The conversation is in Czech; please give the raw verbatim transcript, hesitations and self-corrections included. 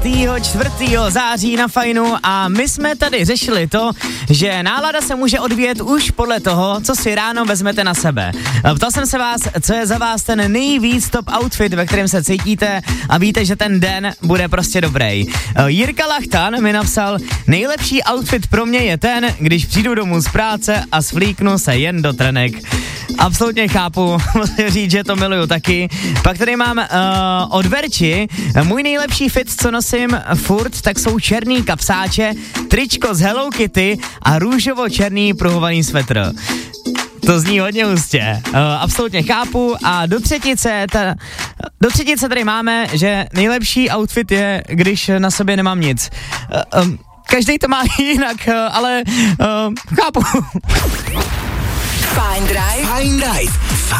čtvrtého září na Fajnu a my jsme tady řešili to, že nálada se může odvíjet už podle toho, co si ráno vezmete na sebe. Ptal jsem se vás, co je za vás ten nejvíc top outfit, ve kterém se cítíte a víte, že ten den bude prostě dobrý. Jirka Lachtan mi napsal, nejlepší outfit pro mě je ten, když přijdu domů z práce a svlíknu se jen do trenek. Absolutně chápu, musím říct, že to miluju taky. Pak tady mám uh, od Verči, můj nejlepší fit, co nosím furt, tak jsou černý kapsáče, tričko z Hello Kitty a růžovo-černý pruhovaný svetr. To zní hodně hustě. Uh, absolutně chápu a do třetice, ta, do třetice tady máme, že nejlepší outfit je, když na sobě nemám nic. Uh, um, každý to má jinak, uh, ale uh, chápu. Fajn Drive. Fajn Drive.